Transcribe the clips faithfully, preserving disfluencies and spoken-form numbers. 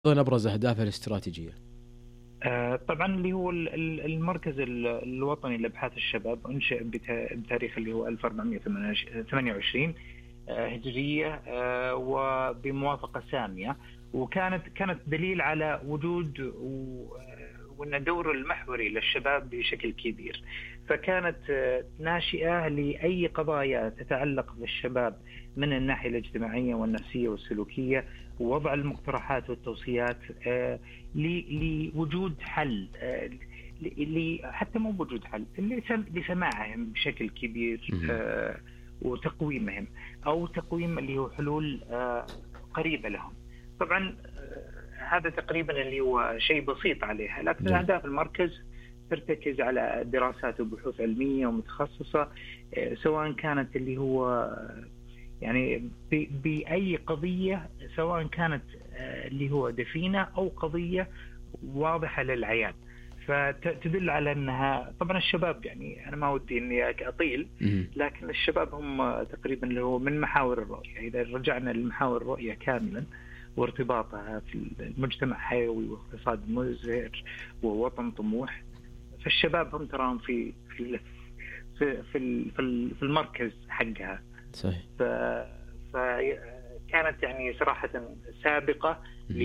أبرز أهدافه الاستراتيجية؟ طبعا اللي هو المركز الوطني لأبحاث الشباب أنشئ بتاريخ اللي هو ألف وأربعمائة وثمانية وعشرين هجرية وبموافقة سامية، وكانت كانت دليل على وجود وأن دور المحوري للشباب بشكل كبير. فكانت ناشئة لأي قضايا تتعلق بالشباب من الناحية الاجتماعية والنفسية والسلوكية، ووضع المقترحات والتوصيات لوجود حل، حتى مو بوجود حل، لسماعهم بشكل كبير وتقويمهم أو تقويم اللي هو حلول قريبة لهم. طبعا هذا تقريبا اللي هو شيء بسيط عليها، لكن أهداف المركز ترتكز على دراسات وبحوث علمية ومتخصصة، سواء كانت اللي هو يعني بأي قضية، سواء كانت اللي هو دفينة أو قضية واضحة للعيان. فتدل على أنها طبعا الشباب، يعني أنا ما ودي أني أطيل، لكن الشباب هم تقريبا اللي هو من محاور الرؤية. إذا رجعنا لمحاور الرؤية كاملا وارتباطها في المجتمع حيوي واقتصاد مزهر ووطن طموح، فالشباب هم تراهم في في في في, في المركز حقها. صحيح. فكانت يعني صراحة سابقة ل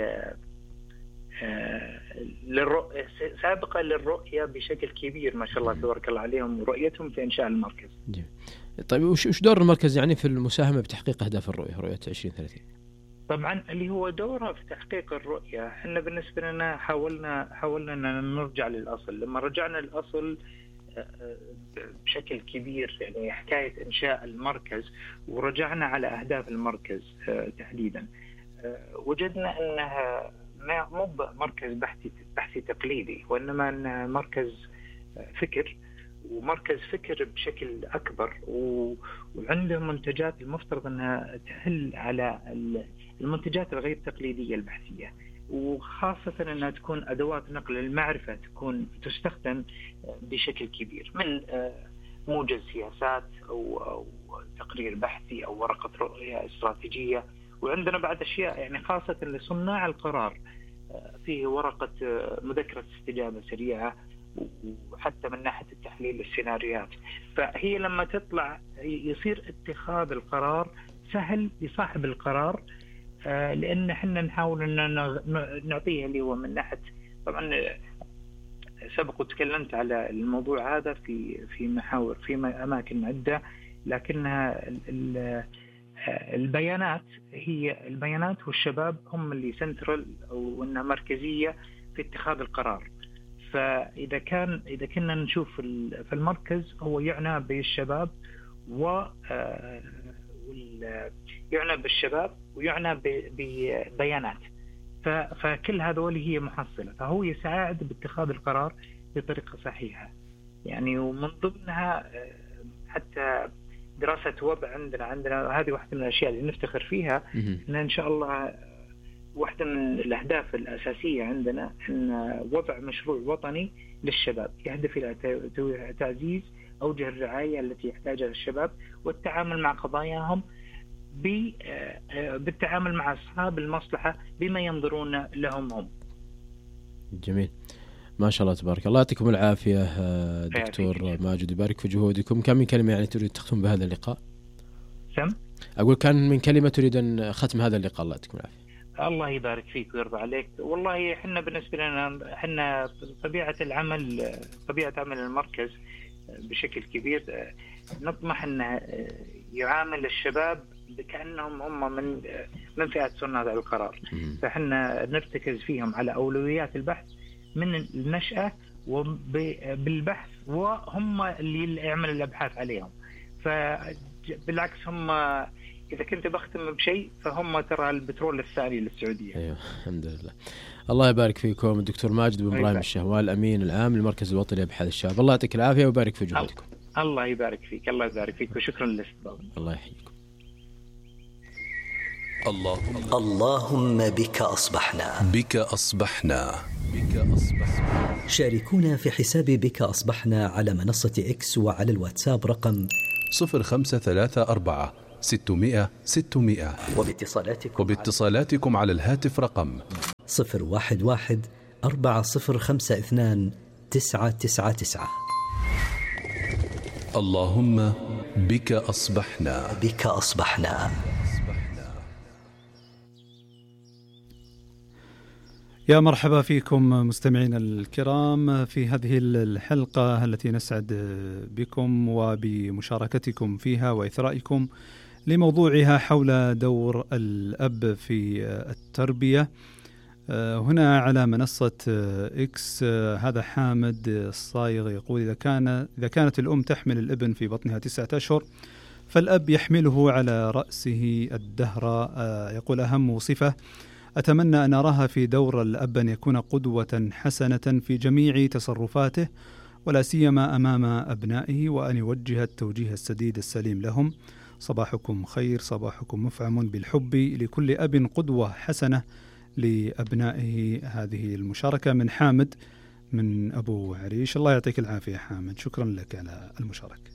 للرؤية سابقة للرؤية بشكل كبير، ما شاء الله تبارك الله عليهم، رؤيتهم في إنشاء المركز. جميل. طيب وش دور المركز يعني في المساهمة بتحقيق أهداف الرؤية رؤية عشرين ثلاثين؟ طبعا اللي هو دورها في تحقيق الرؤية، احنا بالنسبة لنا حاولنا حاولنا أن نرجع للأصل. لما رجعنا للأصل بشكل كبير، يعني حكاية إنشاء المركز، ورجعنا على أهداف المركز تحديدا، وجدنا أنها مو مركز بحثي بحثي تقليدي، وإنما أنها مركز فكر، ومركز فكر بشكل أكبر، وعنده منتجات المفترض أنها تحل على المنتجات الغير تقليدية البحثية، وخاصة أنها تكون أدوات نقل المعرفة تكون تستخدم بشكل كبير، من موجز سياسات أو, أو تقرير بحثي أو ورقة رؤية استراتيجية. وعندنا بعد أشياء يعني خاصة لصناع القرار، فيه ورقة مذكرة استجابة سريعة، وحتى من ناحية التحليل السيناريوهات. فهي لما تطلع يصير اتخاذ القرار سهل لصاحب القرار، لأن احنا نحاول أن نعطيه اللي هو من ناحية، طبعا سبق وتكلمت على الموضوع هذا في في محاور في أماكن عدة، لكنها البيانات هي البيانات والشباب هم اللي سنترال أو أنها مركزية في اتخاذ القرار. فإذا كان إذا كنا نشوف في المركز هو يعنى بالشباب و يعنى بالشباب ويعنى ببيانات، فكل هذول هي محصلة، فهو يساعد باتخاذ القرار بطريقة صحيحة يعني. ومن ضمنها حتى دراسة وضع عندنا عندنا هذه واحدة من الأشياء اللي نفتخر فيها، إن إن شاء الله واحدة من الأهداف الأساسية عندنا إن وضع مشروع وطني للشباب يهدف إلى تعزيز أوجه الرعاية التي يحتاجها الشباب، والتعامل مع قضاياهم بالتعامل مع أصحاب المصلحة بما ينظرون لهم هم. جميل، ما شاء الله تبارك الله. يعطيكم العافية دكتور ماجد، يبارك في جهودكم. كم من كلمة يعني تريد تختم بهذا اللقاء؟ سم؟ أقول كان من كلمة تريد أن ختم هذا اللقاء. الله يعطيكم العافية. الله يبارك فيك ويرضى عليك. والله إحنا بالنسبة لنا إحنا طبيعة العمل طبيعة عمل المركز بشكل كبير نطمح أن يعامل الشباب كأنهم هم من من فئة صناع القرار، فإحنا نرتكز فيهم على أولويات البحث من النشأة وبالبحث، وهم اللي يعمل الأبحاث عليهم. فبالعكس هم إذا كنت بختم بشيء فهم ترى البترول الثاني للسعودية. أيوة الحمد لله. الله يبارك فيكم. الدكتور ماجد بن إبراهيم الشهوال، الأمين العام للمركز الوطني لأبحاث الشباب. الله يعطيك العافية ويبارك في جهودكم. الله يبارك فيك. الله يبارك فيك وشكرا للاستضافة. الله يحييكم. اللهم اللهم بك أصبحنا بك أصبحنا بك أصبحنا. شاركونا في حساب بك أصبحنا على منصة إكس وعلى الواتساب رقم صفر خمسة ثلاثة أربعة ستمائة ستمائة. وباتصالاتكم وباتصالاتكم على الهاتف رقم صفر واحد واحد أربعة صفر خمسة اثنان تسعة تسعة تسعة. اللهم بك أصبحنا. بك أصبحنا. يا مرحبا فيكم مستمعينا الكرام في هذه الحلقة التي نسعد بكم وبمشاركتكم فيها وإثرائكم لموضوعها حول دور الأب في التربية. هنا على منصة إكس هذا حامد الصايغ يقول: إذا كان إذا كانت الأم تحمل الابن في بطنها تسعة أشهر فالأب يحمله على رأسه الدهر. يقول: أهم صفة أتمنى أن أراها في دور الأب أن يكون قدوة حسنة في جميع تصرفاته ولا سيما أمام أبنائه، وأن يوجه التوجيه السديد السليم لهم. صباحكم خير، صباحكم مفعم بالحب لكل أب قدوة حسنة لأبنائه. هذه المشاركة من حامد من أبو عريش. الله يعطيك العافية حامد، شكرا لك على المشاركة.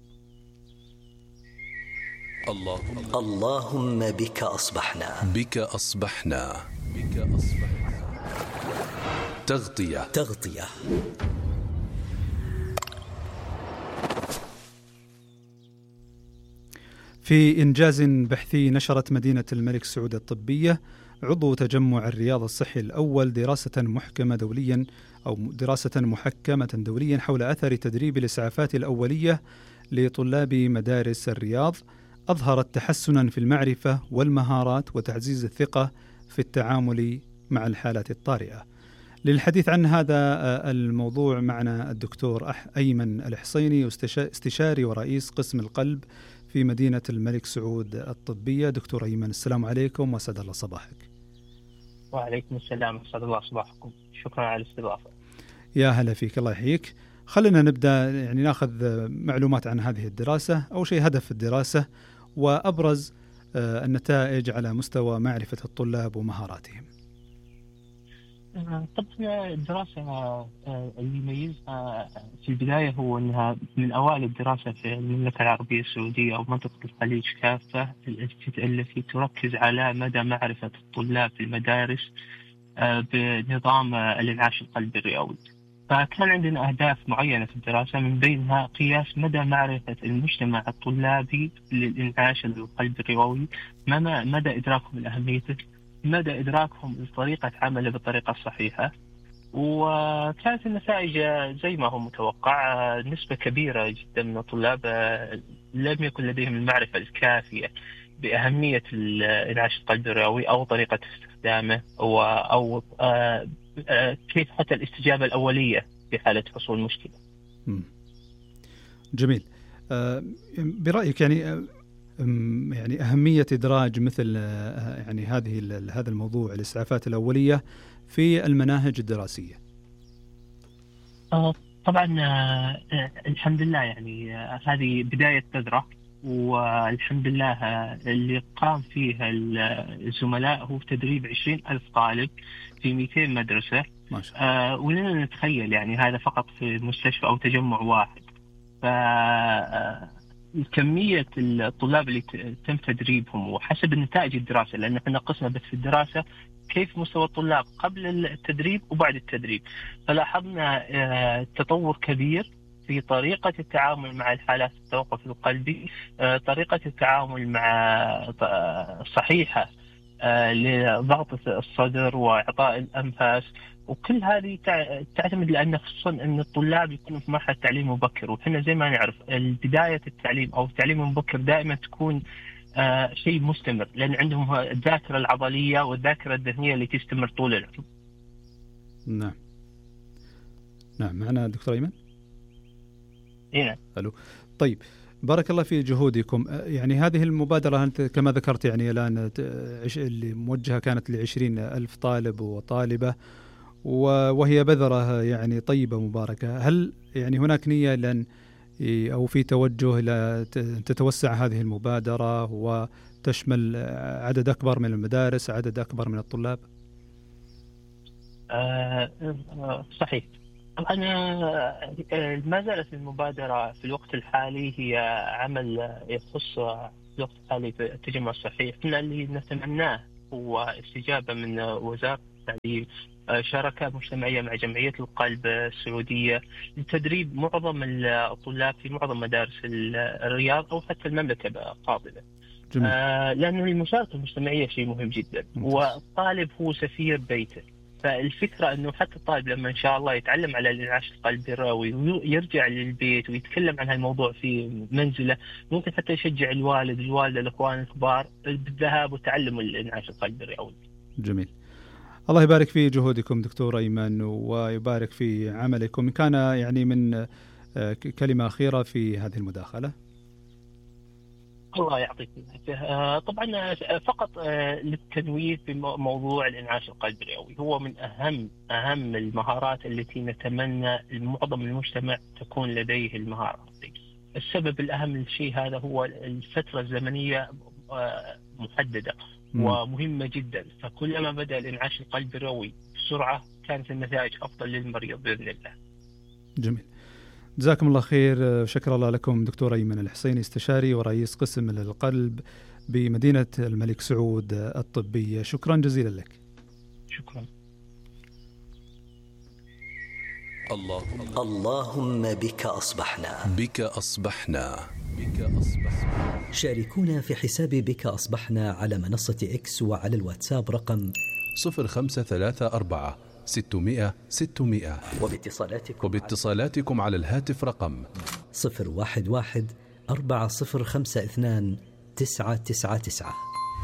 اللهم اللهم بك أصبحنا. بك أصبحنا. بك أصبحنا. تغطية. تغطية. في إنجاز بحثي نشرت مدينة الملك سعود الطبية عضو تجمع الرياض الصحي الأول دراسة محكمة دوليا أو دراسة محكمة دوليا حول أثر تدريب الإسعافات الأولية لطلاب مدارس الرياض، أظهرت تحسنا في المعرفة والمهارات وتعزيز الثقة في التعامل مع الحالات الطارئة. للحديث عن هذا الموضوع معنا الدكتور أيمن الحصيني، استشاري ورئيس قسم القلب في مدينة الملك سعود الطبية. دكتور أيمن، السلام عليكم وسعد الله صباحك. وعليكم السلام وسعد الله صباحكم، شكرا على الاستضافة. يا هلا فيك، الله يحييك. خلينا نبدأ يعني ناخذ معلومات عن هذه الدراسة. أول شيء هدف الدراسة وأبرز النتائج على مستوى معرفة الطلاب ومهاراتهم. طبعا الدراسة اللي يميزها في البداية هو أنها من أوائل الدراسة في المملكة العربية السعودية أو منطقة الخليج كافة التي تركز على مدى معرفة الطلاب في المدارس بنظام الإنعاش القلبي الرئوي. فكان عندنا أهداف معينة في الدراسة، من بينها قياس مدى معرفة المجتمع الطلابي للإنعاش القلبي الرئوي، مدى إدراكهم لأهميته، مدى إدراكهم لطريقة عمله بالطريقة الصحيحة. وكانت النتائج زي ما هو متوقع، نسبة كبيرة جدا من الطلاب لم يكن لديهم المعرفة الكافية بأهمية الإنعاش القلبي الرئوي أو طريقة استخدامه أو, أو كيف حتى الاستجابة الأولية في حالة حصول مشكلة. جميل. برأيك يعني يعني أهمية إدراج مثل يعني هذه هذا الموضوع الإسعافات الأولية في المناهج الدراسية؟ طبعا الحمد لله يعني هذه بداية بذرة، والحمد لله اللي قام فيه الزملاء هو تدريب عشرين ألف طالب في مئتين مدرسة. ما شاء الله. ولنا نتخيل يعني هذا فقط في مستشفى أو تجمع واحد. ف كمية الطلاب اللي تم تدريبهم وحسب النتائج الدراسة، لأن احنا قسنا بس في الدراسة كيف مستوى الطلاب قبل التدريب وبعد التدريب، فلاحظنا تطور كبير في طريقة التعامل مع الحالات التوقف القلبي، طريقة التعامل مع صحيحة لضغط الصدر وإعطاء الأنفاس، وكل هذه تعتمد لأن خصوصا أن الطلاب يكونوا في مرحلة تعليم مبكر، وحنا زي ما نعرف بداية التعليم أو التعليم المبكر دائما تكون آه شيء مستمر، لأن عندهم الذاكرة العضلية والذاكرة الذهنية اللي تستمر طول العمر. نعم نعم. معنا دكتور أيمن. نعم. ألو. طيب، بارك الله في جهودكم. يعني هذه المبادرة أنت كما ذكرت يعني الآن اللي موجهة كانت لعشرين ألف طالب وطالبة، وهي بذرة يعني طيبة مباركة. هل يعني هناك نية لأن أو في توجه إلى تتوسع هذه المبادرة وتشمل عدد أكبر من المدارس، عدد أكبر من الطلاب؟ آه صحيح. طبعا ما زالت المبادرة في الوقت الحالي هي عمل يخص الوقت الحالي في التجمع الصحي، احنا اللي نتمناه هو استجابة من وزارة التعليم، شراكة مجتمعية مع جمعية القلب السعودية لتدريب معظم الطلاب في معظم مدارس الرياض أو حتى المملكة قابلة. آه لأن المشاركة المجتمعية شيء مهم جدا، والطالب هو سفير بيته. فالفكرة أنه حتى الطالب لما إن شاء الله يتعلم على الإنعاش القلبي الرئوي ويرجع للبيت ويتكلم عن هالموضوع في منزله، ممكن حتى يشجع الوالد الوالدة الأخوان الكبار بالذهاب وتعلم الإنعاش القلبي الرئوي. جميل. الله يبارك في جهودكم دكتور أيمن ويبارك في عملكم. كان يعني من كلمة أخيرة في هذه المداخلة. الله يعطيك العافية. طبعا فقط للتنويه في موضوع الإنعاش القلبي الرئوي، هو من أهم أهم المهارات التي نتمنى معظم المجتمع تكون لديه المهارة دي. السبب الأهم للشيء هذا هو الفترة الزمنية محددة ومهمة جدا، فكلما بدأ الإنعاش القلبي الرئوي بسرعة كانت النتائج أفضل للمريض بإذن الله. جميل. جزاكم الله خير. شكر الله لكم دكتور أيمن الحسيني، استشاري ورئيس قسم القلب بمدينة الملك سعود الطبية. شكرا جزيلا لك. شكرا. اللهم اللهم بك أصبحنا. بك أصبحنا. بك أصبحنا. شاركونا في حساب بك أصبحنا على منصة إكس وعلى الواتساب رقم صفر خمسة ثلاثة أربعة ستمائة ستمائة، وباتصالاتكم وباتصالاتكم على الهاتف رقم صفر واحد واحد أربعة صفر خمسة اثنان تسعة تسعة تسعة.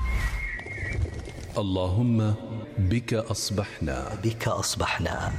اللهم بك أصبحنا. بك أصبحنا.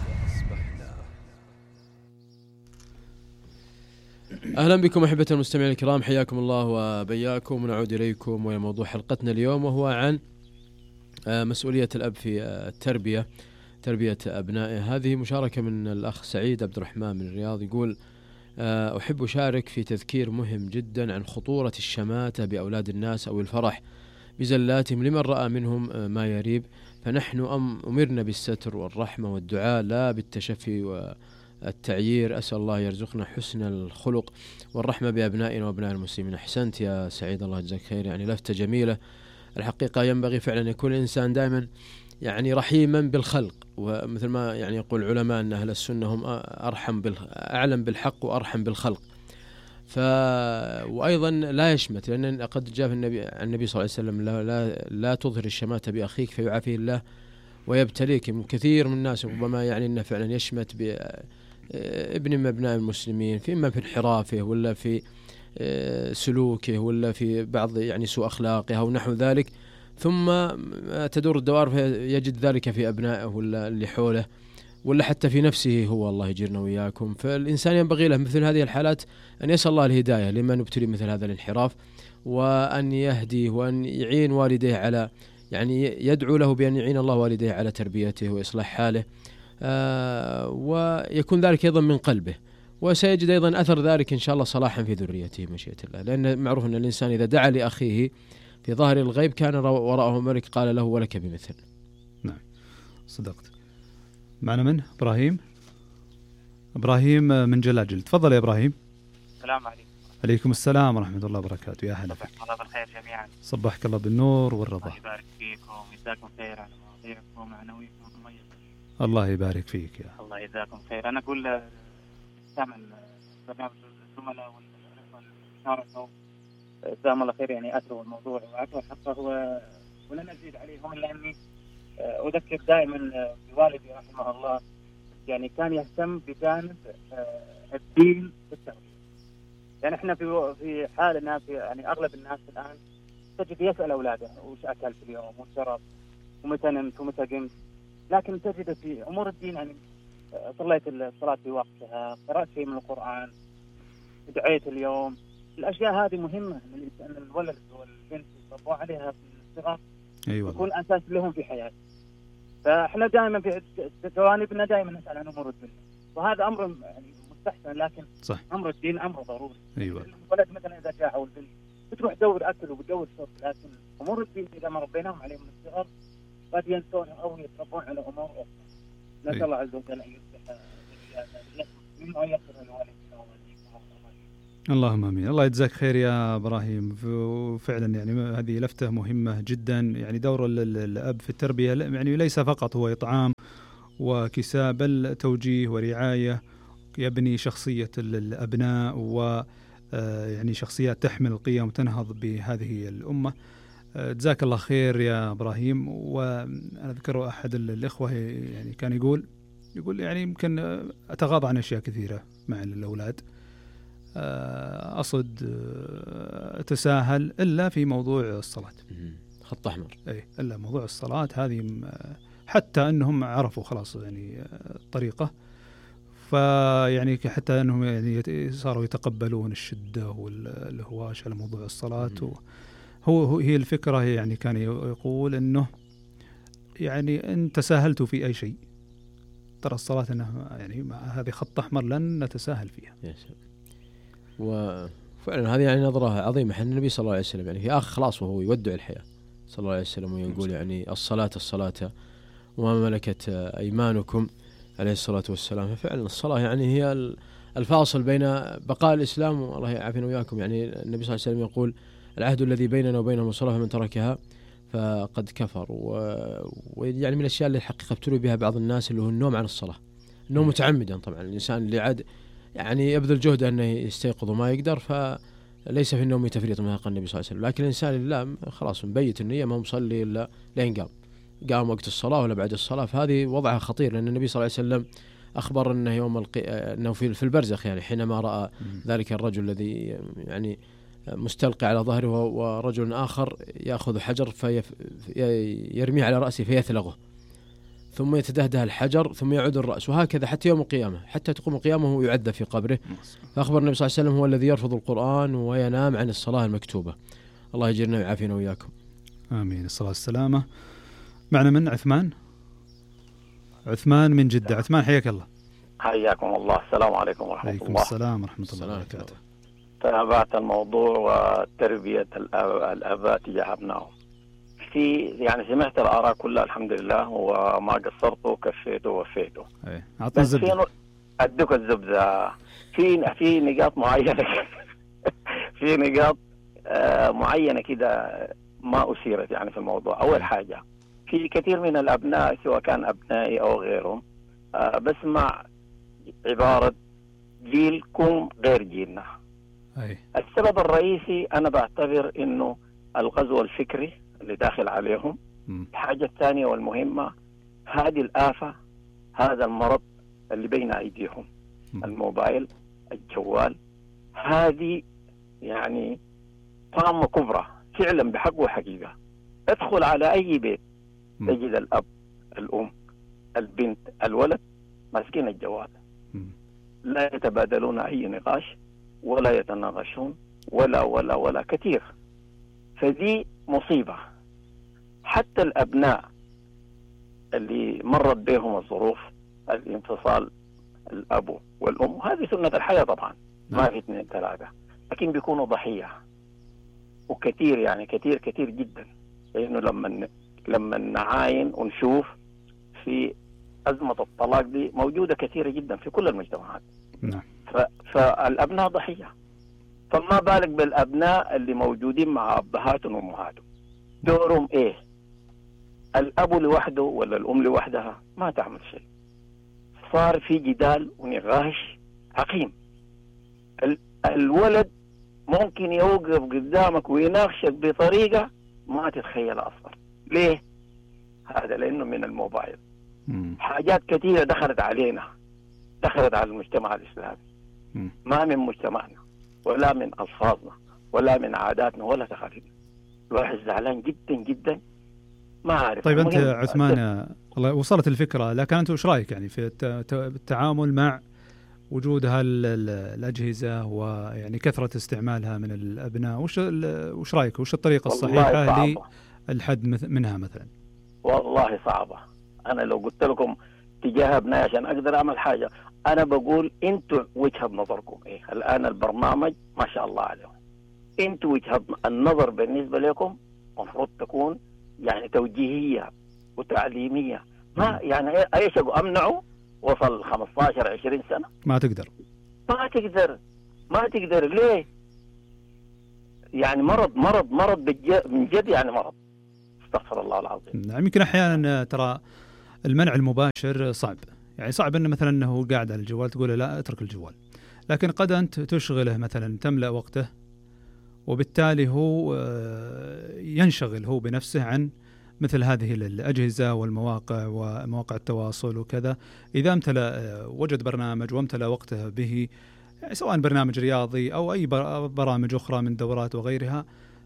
أهلا بكم أحبة المستمعين الكرام، حياكم الله وبياكم، ونعود إليكم وموضوع حلقتنا اليوم وهو عن مسؤولية الأب في التربية تربية أبنائه. هذه مشاركة من الأخ سعيد عبد الرحمن من الرياض، يقول أحب أشارك في تذكير مهم جدا عن خطورة الشماتة بأولاد الناس أو الفرح بزلاتهم لمن رأى منهم ما يريب، فنحن أمرنا بالستر والرحمة والدعاء لا بالتشفي والتعيير. أسأل الله يرزقنا حسن الخلق والرحمة بأبنائنا وأبناء المسلمين. أحسنت يا سعيد، الله يجزاك خير، يعني لفتة جميلة. الحقيقة ينبغي فعلا أن يكون الإنسان دائما يعني رحيما بالخلق، ومثل ما يعني يقول علماء أن أهل السنة هم أرحم بال أعلم بالحق وأرحم بالخلق. ف وأيضا لا يشمت، لأن قد جاء النبي النبي صلى الله عليه وسلم لا لا, لا تظهر الشماتة بأخيك فيعافيه الله ويبتليك. كثير من الناس ربما يعني أنه فعلا يشمت بابن من أبناء المسلمين، في إما في انحرافه ولا في سلوكه ولا في بعض يعني سوء أخلاقه أو نحو ذلك، ثم تدور الدوار يجد ذلك في أبنائه ولا اللي حوله ولا حتى في نفسه هو، الله يجيرنا وإياكم. فالإنسان ينبغي له مثل هذه الحالات أن يسأل الله الهداية لمن يبتلي مثل هذا الانحراف، وأن يهديه وأن يعين والديه على يعني يدعو له بأن يعين الله والديه على تربيته وإصلاح حاله، آه ويكون ذلك أيضا من قلبه، وسيجد أيضا أثر ذلك إن شاء الله صلاحا في ذريته مشيئة الله. لأن معروف أن الإنسان إذا دعا لأخيه في ظاهر الغيب كان وراءه ملك قال له ولك بمثل. نعم صدقت. معنا من إبراهيم إبراهيم من جلاجل، تفضل يا إبراهيم. السلام عليكم. عليكم السلام ورحمة الله وبركاته. يا هلا فيك. الله بالخير جميعا. صبحك الله بالنور والرضا. الله يبارك فيكم ويجزاكم خير على مواضيعكم ومعنويكم المميزة. الله يبارك فيك يا الله يجزاكم خير. أنا أقول استعمل برنامج الزملاء والمشاركة جزاهم الله خير، يعني أثروا الموضوع وأعطوا حقه ولن أزيد عليهم، إلا أني أذكر دائما بوالدي رحمه الله، يعني كان يهتم بجانب الدين والتربية. يعني احنا في في حالنا في يعني اغلب الناس الان تجد يسال اولاده وش اكلت اليوم وش شربت ومتى نمت ومتى قمت، لكن تجد في امور الدين يعني صليت الصلاه في وقتها، قرات شيء من القران، دعيت اليوم. الاشياء هذه مهمه ان الولد والبنت يطبقوا عليها في الصغر، ايوه يكون اساس لهم في حياتهم. فاحنا دائما في جوانبنا دائما نسال عن امور الدنيا، وهذا امر يعني مستحسن، لكن صح. امر الدين امر ضروري. ايوه الولد مثلا اذا جاء او البنت بتروح تدور اكل وبتدور شرب، لكن امور الدين اذا ما ربيناهم عليه من الصغر قد ينسون او يتربون على امور اخرى. نسال أيوة. الله عز وجل ان يصلح ذرياتنا وان يغفر لوالدينا ووالديكم. اللهم امين. الله يجزاك خير يا ابراهيم. فعلا يعني هذه لفتة مهمة جدا. يعني دور الاب في التربية يعني ليس فقط هو اطعام وكساء، بل توجيه ورعاية، يبني شخصية الابناء و يعني شخصيات تحمل القيم وتنهض بهذه الامة. جزاك الله خير يا ابراهيم. وانا اذكر احد الاخوة يعني كان يقول يقول يعني يمكن اتغاضى عن اشياء كثيرة مع الاولاد، أصد أتساهل إلا في موضوع الصلاة. خط أحمر. أي إلا موضوع الصلاة هذه، حتى أنهم عرفوا خلاص يعني الطريقة، فيعني حتى أنهم يعني صاروا يتقبلون الشدة والهواش على موضوع الصلاة. هو هي الفكرة يعني كان يقول أنه يعني إن تساهلتوا في أي شيء ترى الصلاة أنها يعني هذه خط أحمر لن نتساهل فيها. وفعلا هذه يعني نظرة عظيمة. حين النبي صلى الله عليه وسلم يعني في آخر خلاص وهو يودع الحياة صلى الله عليه وسلم ويقول يعني الصلاة الصلاة وما ملكت أيمانكم عليه الصلاة والسلام. ففعلا الصلاة يعني هي الفاصل بين بقاء الإسلام، والله يعافينا وياكم. يعني النبي صلى الله عليه وسلم يقول العهد الذي بيننا وبينهم الصلاة فمن تركها فقد كفر. ويعني من الأشياء اللي الحقيقة ابتلوا بها بعض الناس اللي هو النوم عن الصلاة، النوم متعمدا. طبعا الإنسان اللي عاد يعني يبذل جهد أنه يستيقظ وما يقدر فليس في النوم تفريط ما قال النبي صلى الله عليه وسلم. لكن الإنسان اللي لا خلاص مبيت النية ما مصلي إلا لين قام قام وقت الصلاة ولا بعد الصلاة، فهذه وضعها خطير. لأن النبي صلى الله عليه وسلم أخبر أنه يوم القي... أنه في في البرزخ يعني حينما رأى ذلك الرجل الذي يعني مستلقي على ظهره ورجل آخر يأخذ حجر فيرميه على رأسه فيثلغه ثم يتدهده الحجر ثم يعود الرأس، وهكذا حتى يوم القيامة، حتى تقوم القيامة وهو يعذب في قبره. فأخبر النبي صلى الله عليه وسلم هو الذي يرفض القرآن وينام عن الصلاة المكتوبة. الله يجيرنا ويعافينا وياكم. آمين. الصلاة والسلامة. معنا من عثمان. عثمان من جدة. عثمان حياك الله. حياكم الله. السلام عليكم ورحمة الله. عليكم السلام ورحمة الله وبركاته. تابعت الموضوع وتربية الآباء تجاه أبنائهم. في يعني سمعت الآراء كلها الحمد لله وما قصرت وكفيت ووفيت. ايه اعطني الزبدة. ادوك الزبدة. في في نقاط معينة في نقاط آه معينة كده ما أثيرت يعني في الموضوع. أول حاجة في كثير من الأبناء سواء كان أبنائي أو غيرهم آه بسمع عبارة جيلكم غير جيلنا. أي. السبب الرئيسي أنا بعتبر إنه الغزو الفكري اللي داخل عليهم. م. الحاجة الثانية والمهمة هذه الآفة، هذا المرض اللي بين أيديهم، م. الموبايل، الجوال، هذه يعني طامة كبرى فعلا بحق وحقيقة. ادخل على أي بيت م. تجد الأب، الأم، البنت، الولد ماسكين الجوال، م. لا يتبادلون أي نقاش ولا يتناقشون ولا ولا ولا كثير. فدي مصيبة. حتى الأبناء اللي مرت بهم الظروف الانفصال الأب والأم، هذه سنة الحياة طبعا ما في اثنين ثلاثة، لكن بيكونوا ضحية وكثير يعني كثير كثير جدا. لأنه لما لما نعاين ونشوف في أزمة الطلاق دي موجودة كثيرة جدا في كل المجتمعات. نعم. فالأبناء ضحية، فما بالك بالأبناء اللي موجودين مع أبهاتهم وأمهاتهم. دورهم إيه؟ الأب لوحده ولا الأم لوحدها ما تعمل شيء. صار في جدال ونقاش عقيم. الولد ممكن يوقف قدامك ويناقشك بطريقة ما تتخيلها أصلا. ليه؟ هذا لأنه من الموبايل. م. حاجات كثيرة دخلت علينا، دخلت على المجتمع الإسلامي، م. ما من مجتمعنا ولا من ألفاظنا ولا من عاداتنا ولا تقاليدنا. الواحد زعلان جدا جدا ما عارف. طيب أنت عثمان الله وصلت الفكرة، لكن أنت وش رأيك يعني في التعامل مع وجود هالأجهزة ويعني كثرة استعمالها من الأبناء؟ وش وش رأيك؟ وش الطريقة الصحيحة للحد منها مثلا؟ والله صعبة. أنا لو قلت لكم تجاه أبنائي عشان أقدر أعمل حاجة، أنا بقول أنتوا وجهة نظركم إيه؟ الآن البرنامج ما شاء الله عليهم، أنتوا وجهة النظر بالنسبة لكم مفروض تكون يعني توجيهية وتعليمية. ما يعني ايش امنعه وصل خمسة عشر عشرين سنة؟ ما تقدر ما تقدر ما تقدر. ليه؟ يعني مرض مرض مرض بجد من جد، يعني مرض. استغفر الله العظيم. نعم. يمكن أحيانا ترى المنع المباشر صعب، يعني صعب أنه مثلا أنه قاعد على الجوال تقول له لا اترك الجوال، لكن قد أنت تشغله مثلا تملأ وقته، وبالتالي هو ينشغل هو بنفسه عن مثل هذه الأجهزة والمواقع ومواقع التواصل وكذا. إذا امتلأ وجد برنامج وامتلأ وقته به، سواء برنامج رياضي أو أي برامج أخرى من دورات وغيرها،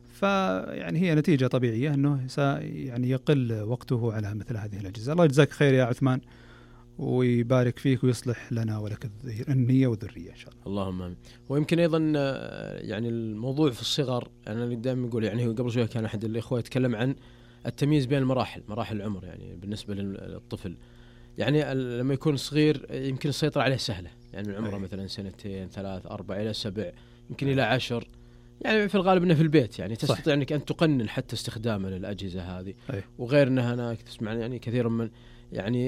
فيعني هي نتيجة طبيعية أنه يعني يقل وقته على مثل هذه الأجهزة. الله يجزاك خير يا عثمان، ويبارك فيك ويصلح لنا ولك النية والذرية إن شاء الله. اللهم آمين. ويمكن أيضا يعني الموضوع في الصغر، أنا يعني دائما أقول يعني قبل شوية كان أحد الإخوة يتكلم عن التمييز بين المراحل، مراحل العمر يعني بالنسبة للطفل. يعني لما يكون صغير يمكن السيطرة عليه سهلة، يعني من عمره مثلا سنتين ثلاث أربع إلى سبع، يمكن إلى عشر، يعني في الغالب أنه في البيت يعني تستطيع أنك أن تقنن حتى استخدامه للأجهزة هذه. أي. وغير أنها أنا تسمع يعني كثيرا من يعني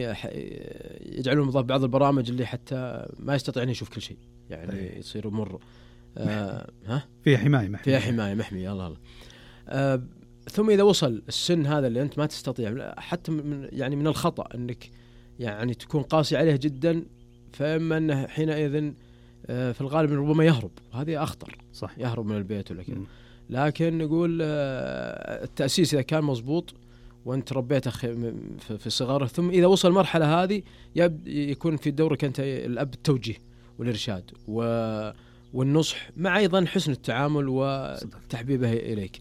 يجعلون بعض البرامج اللي حتى ما يستطيع أن يشوف كل شيء، يعني أي. يصير مر آه ها فيها حماية محمية، فيها حماية محمية. الله الله. آه ثم إذا وصل السن هذا اللي أنت ما تستطيع حتى من يعني من الخطأ أنك يعني تكون قاسي عليه جدا، فإما أنه حينئذ في الغالب ربما يهرب، وهذه أخطر. صح. يهرب من البيت ولا كذا. لكن نقول التأسيس إذا كان مضبوط وأنت ربيته في صغره، ثم إذا وصل المرحلة هذه يكون في دورك أنت الأب التوجيه والإرشاد والنصح، مع أيضا حسن التعامل وتحبيبه إليك،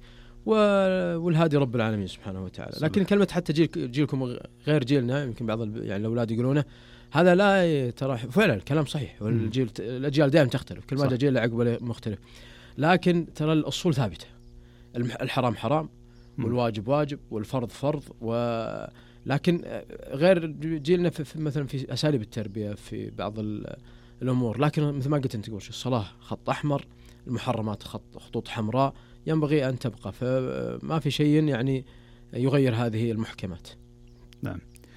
والهادي رب العالمين سبحانه وتعالى. لكن كلمة حتى جيل جيلكم غير جيلنا، يمكن بعض يعني الأولاد يقولونه هذا، لا ترى فعلا الكلام صحيح، والجيل الأجيال دائما تختلف، كل ما جاء جيل عقبه مختلف، لكن ترى الأصول ثابتة. الحرام حرام، والواجب واجب، والفرض فرض، و لكن غير جيلنا في مثلا في أساليب التربية في بعض الأمور. لكن مثل ما قلت أنت تقول الصلاة خط أحمر، المحرمات خط خطوط حمراء، ينبغي أن تبقى، فما في شيء يعني يغير هذه المحكمات. نعم.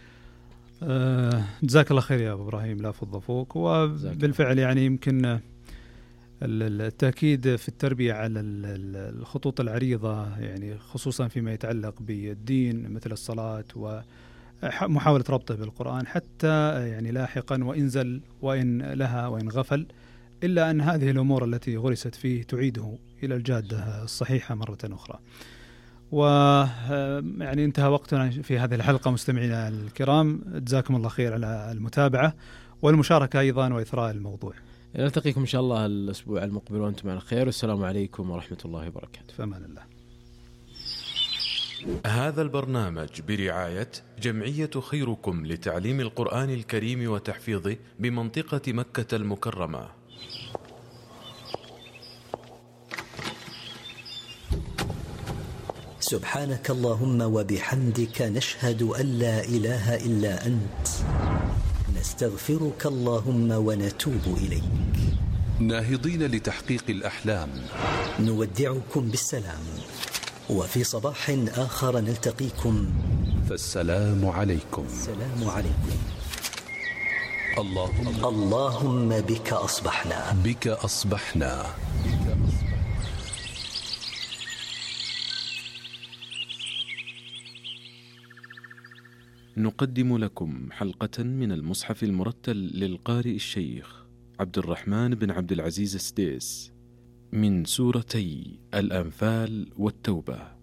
أه جزاك الله خير يا أبو إبراهيم، لا فض فوق. وبالفعل يعني يمكن التأكيد في التربية على الخطوط العريضة، يعني خصوصا فيما يتعلق بالدين مثل الصلاة، ومحاولة ربطه بالقرآن حتى يعني لاحقا وإن زل وإن لها وإن غفل، إلا أن هذه الأمور التي غرست فيه تعيده إلى الجادة الصحيحة مرة أخرى. ويعني انتهى وقتنا في هذه الحلقة مستمعينا الكرام، جزاكم الله خير على المتابعة والمشاركة أيضا وإثراء الموضوع. نلتقيكم إن شاء الله الأسبوع المقبل وأنتم على خير، والسلام عليكم ورحمة الله وبركاته. فأمان الله. هذا البرنامج برعاية جمعية خيركم لتعليم القرآن الكريم وتحفيظه بمنطقة مكة المكرمة. سبحانك اللهم وبحمدك، نشهد أن لا إله إلا أنت، نستغفرك اللهم ونتوب إليك. ناهضين لتحقيق الأحلام، نودعكم بالسلام، وفي صباح آخر نلتقيكم، فالسلام عليكم. السلام عليكم. اللهم اللهم بك أصبحنا بك أصبحنا نقدم لكم حلقة من المصحف المرتل للقارئ الشيخ عبد الرحمن بن عبد العزيز السديس من سورتي الأنفال والتوبة.